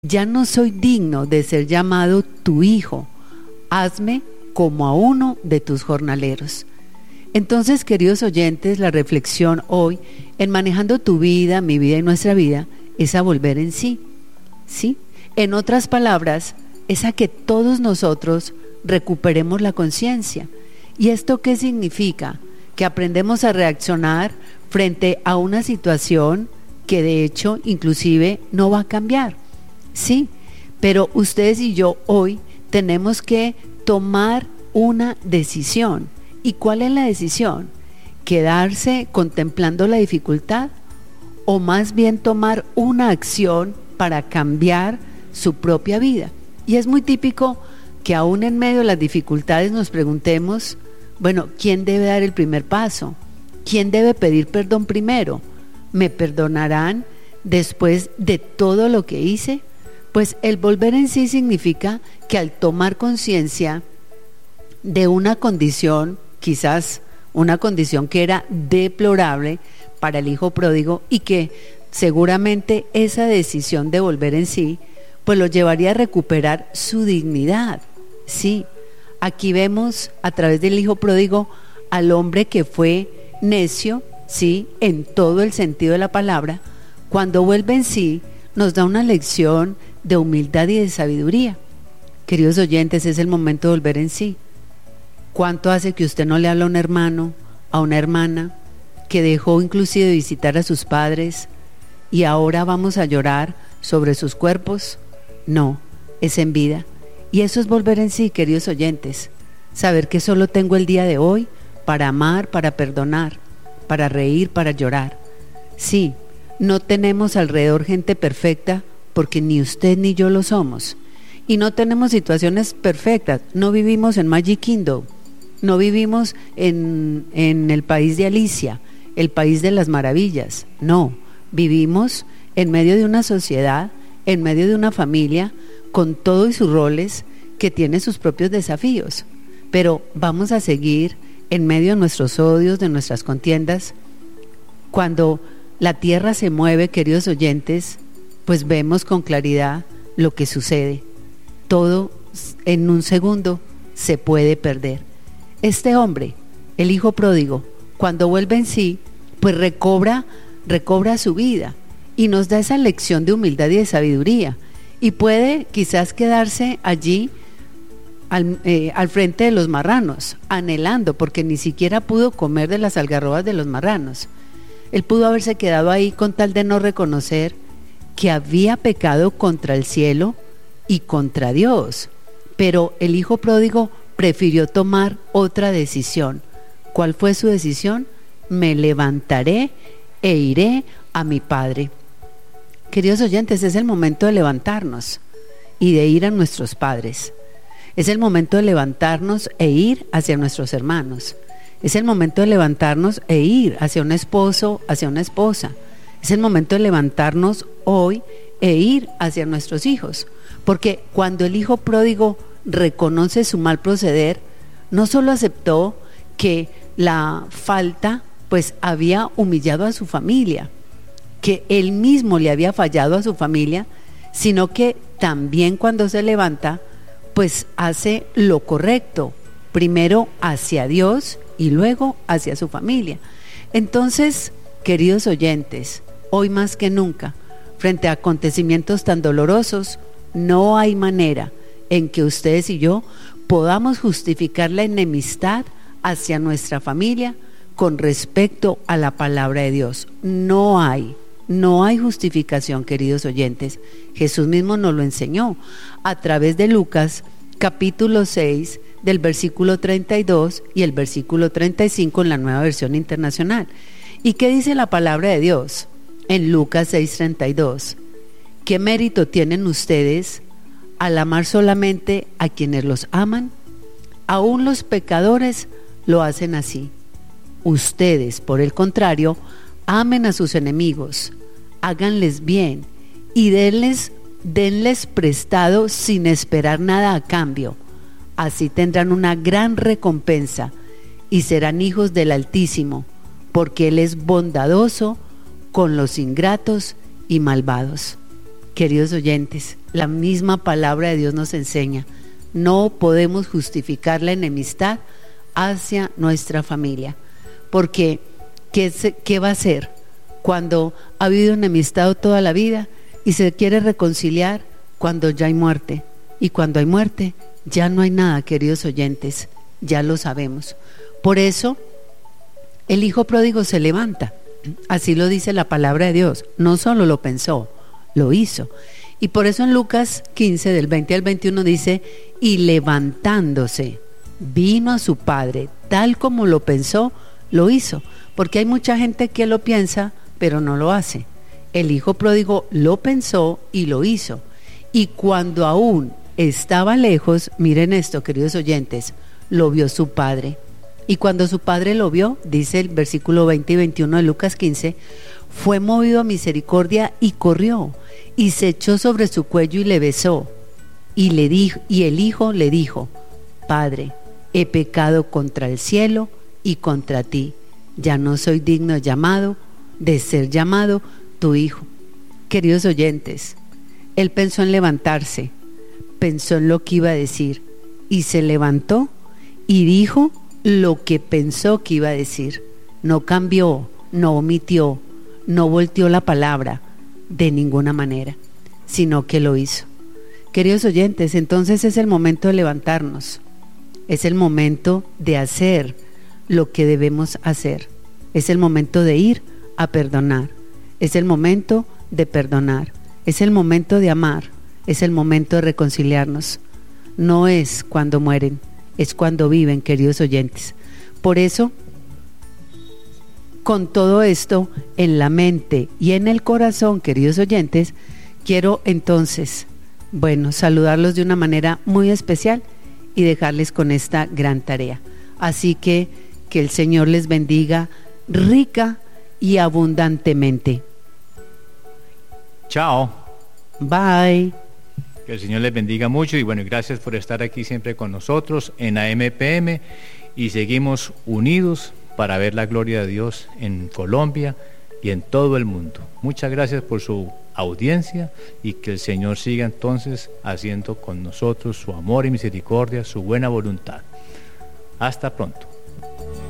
ya no soy digno de ser llamado tu hijo, hazme como a uno de tus jornaleros. Entonces, queridos oyentes, la reflexión hoy en manejando tu vida, mi vida y nuestra vida es a volver en sí, ¿sí? En otras palabras, es a que todos nosotros recuperemos la conciencia. ¿Y esto qué significa? Que aprendemos a reaccionar frente a una situación que de hecho inclusive no va a cambiar, ¿sí? Pero ustedes y yo hoy tenemos que tomar una decisión. ¿Y cuál es la decisión? ¿Quedarse contemplando la dificultad o más bien tomar una acción para cambiar su propia vida? Y es muy típico que aún en medio de las dificultades nos preguntemos, bueno, ¿quién debe dar el primer paso? ¿Quién debe pedir perdón primero? ¿Me perdonarán después de todo lo que hice? Pues el volver en sí significa que al tomar conciencia de una condición, quizás una condición que era deplorable para el hijo pródigo y que seguramente esa decisión de volver en sí, pues lo llevaría a recuperar su dignidad. Sí, aquí vemos a través del hijo pródigo al hombre que fue necio, sí, en todo el sentido de la palabra. Cuando vuelve en sí, nos da una lección de humildad y de sabiduría. Queridos oyentes, es el momento de volver en sí. ¿Cuánto hace que usted no le habla a un hermano, a una hermana, que dejó inclusive de visitar a sus padres y ahora vamos a llorar sobre sus cuerpos? No, es en vida. Y eso es volver en sí, queridos oyentes. Saber que solo tengo el día de hoy para amar, para perdonar, para reír, para llorar. Sí, no tenemos alrededor gente perfecta porque ni usted ni yo lo somos. Y no tenemos situaciones perfectas. No vivimos en Magic Kingdom. No vivimos en el país de Alicia, el país de las maravillas. No, vivimos en medio de una sociedad, en medio de una familia, con todo y sus roles, que tiene sus propios desafíos. Pero vamos a seguir en medio de nuestros odios, de nuestras contiendas. Cuando la tierra se mueve, queridos oyentes, pues vemos con claridad lo que sucede. Todo en un segundo se puede perder. Este hombre, el hijo pródigo, cuando vuelve en sí, pues recobra su vida y nos da esa lección de humildad y de sabiduría. Y puede quizás quedarse allí al frente de los marranos, anhelando, porque ni siquiera pudo comer de las algarrobas de los marranos. Él pudo haberse quedado ahí con tal de no reconocer que había pecado contra el cielo y contra Dios. Pero el hijo pródigo prefirió tomar otra decisión. ¿Cuál fue su decisión? Me levantaré e iré a mi padre. Queridos oyentes, es el momento de levantarnos y de ir a nuestros padres. Es el momento de levantarnos e ir hacia nuestros hermanos. Es el momento de levantarnos e ir hacia un esposo, hacia una esposa. Es el momento de levantarnos hoy e ir hacia nuestros hijos. Porque cuando el hijo pródigo reconoce su mal proceder, no solo aceptó que la falta pues había humillado a su familia, que él mismo le había fallado a su familia, sino que también cuando se levanta pues hace lo correcto, primero hacia Dios y luego hacia su familia. Entonces, queridos oyentes, hoy más que nunca, frente a acontecimientos tan dolorosos, no hay manera en que ustedes y yo podamos justificar la enemistad hacia nuestra familia con respecto a la palabra de Dios. No hay justificación, queridos oyentes. Jesús mismo nos lo enseñó a través de Lucas capítulo 6 del versículo 32 y el versículo 35 en la Nueva Versión Internacional. ¿Y qué dice la palabra de Dios en Lucas 6:32? ¿Qué mérito tienen ustedes al amar solamente a quienes los aman? Aún los pecadores lo hacen así. Ustedes, por el contrario, amen a sus enemigos, háganles bien y denles prestado sin esperar nada a cambio. Así tendrán una gran recompensa y serán hijos del Altísimo, porque Él es bondadoso con los ingratos y malvados. queridos oyentes, la misma palabra de Dios nos enseña, no podemos justificar la enemistad hacia nuestra familia, porque ¿qué va a hacer cuando ha habido enemistad toda la vida y se quiere reconciliar cuando ya hay muerte? Y cuando hay muerte ya no hay nada, queridos oyentes, ya lo sabemos. Por eso el hijo pródigo se levanta, así lo dice la palabra de Dios, no solo lo pensó, lo hizo. Y por eso en Lucas 15 del 20 al 21 dice, y levantándose vino a su padre, tal como lo pensó, lo hizo. Porque hay mucha gente que lo piensa, pero no lo hace. El hijo pródigo lo pensó y lo hizo. Y cuando aún estaba lejos, miren esto, queridos oyentes, lo vio su padre. Y cuando su padre lo vio, dice el versículo 20 y 21 de Lucas 15, fue movido a misericordia y corrió, y se echó sobre su cuello y le besó. Y el hijo le dijo, Padre, he pecado contra el cielo y contra ti, ya no soy digno de ser llamado tu hijo. Queridos oyentes, él pensó en levantarse, pensó en lo que iba a decir, y se levantó y dijo lo que pensó que iba a decir. No cambió, no omitió, no volteó la palabra de ninguna manera, sino que lo hizo. Queridos oyentes, entonces es el momento de levantarnos, es el momento de hacer lo que debemos hacer, es el momento de ir a perdonar, es el momento de perdonar, es el momento de amar, es el momento de reconciliarnos. No es cuando mueren, es cuando viven, queridos oyentes. Por eso, con todo esto en la mente y en el corazón, queridos oyentes, quiero entonces, saludarlos de una manera muy especial y dejarles con esta gran tarea. Así que el Señor les bendiga rica y abundantemente. Chao. Bye. Que el Señor les bendiga mucho y gracias por estar aquí siempre con nosotros en AMPM y seguimos unidos para ver la gloria de Dios en Colombia y en todo el mundo. Muchas gracias por su audiencia y que el Señor siga entonces haciendo con nosotros su amor y misericordia, su buena voluntad. Hasta pronto.